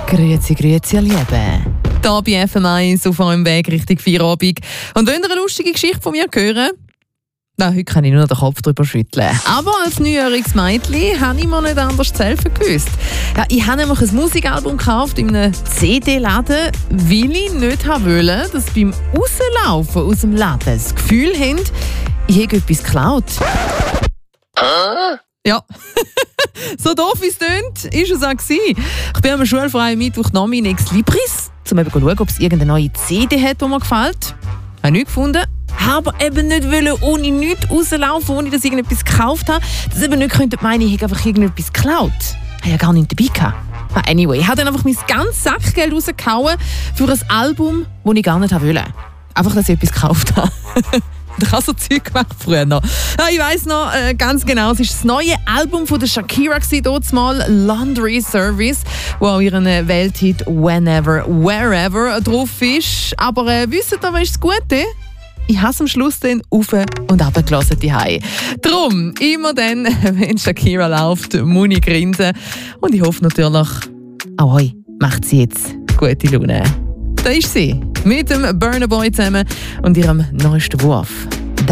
Grüezi, ihr Lieben. Hier bei FM1 auf eurem Weg Richtung Feierabend. Und wollt ihr eine lustige Geschichte von mir hören? Nein, heute kann ich nur noch den Kopf drüber schütteln. Aber als neujähriges Mädchen habe ich mir nicht anders zu helfen gewusst. Ja, ich habe nämlich ein Musikalbum gekauft in einem CD-Laden, weil ich nicht wollte, dass beim Rauslaufen aus dem Laden das Gefühl haben, ich habe etwas geklaut. Ja, so doof wie es tönt, ist es auch gewesen. Ich bin am schulfreien Mittwochnachmittag Ex Libris, um eben zu schauen, ob es irgendeine neue CD hat, die mir gefällt. Habe nichts gefunden. Aber eben nicht wollen, ohne nichts rauslaufen, ohne dass ich irgendetwas gekauft habe. Dass eben nicht könnte meinen, ich habe einfach irgendetwas geklaut. Ich habe ja gar nichts dabei gehabt. Anyway, ich habe dann einfach mein ganzes Sackgeld rausgehauen für ein Album, das ich gar nicht wollte. Einfach, dass ich etwas gekauft habe. Ich habe so Zeug gemacht früher noch. Ja, ich weiss noch ganz genau, es war das neue Album von der Shakira, dort mal Laundry Service, wo auch ihren Welthit Whenever, Wherever drauf ist. Aber wisst ihr, was ist das Gute? Ich habe es am Schluss dann auf und runter gelassen daheim. Darum, immer dann, wenn Shakira läuft, muss ich grinsen. Und ich hoffe natürlich, auch euch macht sie jetzt gute Laune. Da ist sie, mit dem Burna Boy zusammen und ihrem neuesten Wurf.